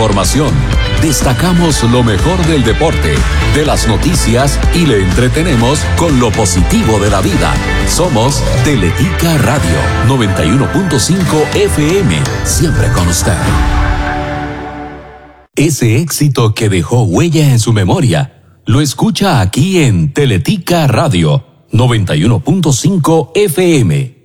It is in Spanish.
información. Destacamos lo mejor del deporte, de las noticias y le entretenemos con lo positivo de la vida. Somos Teletica Radio 91.5 FM, siempre con usted. Ese éxito que dejó huella en su memoria, lo escucha aquí en Teletica Radio 91.5 FM.